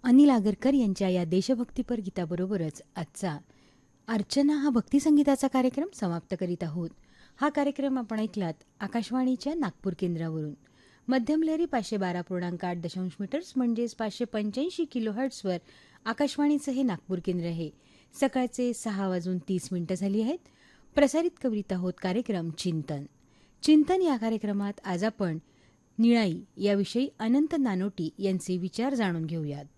अनिल आगरकर यांच्या या देशभक्तीपर गीताबरोबरच आजचा अर्चना हा भक्तिसंगीताचा कार्यक्रम समाप्त करीत आहोत. हा कार्यक्रम आपण ऐकलात आकाशवाणीच्या नागपूर केंद्रावरून. मध्यम लहरी 512.8 मीटर्स म्हणजेच 585 किलोहर्ट्झवर आकाशवाणीचं हे नागपूर केंद्र आहे. सकाळचे 6:30 झाली आहेत. प्रसारित करीत आहोत कार्यक्रम चिंतन. चिंतन या कार्यक्रमात आज आपण निळाई याविषयी अनंत नानोटी यांचे विचार जाणून घेऊयात.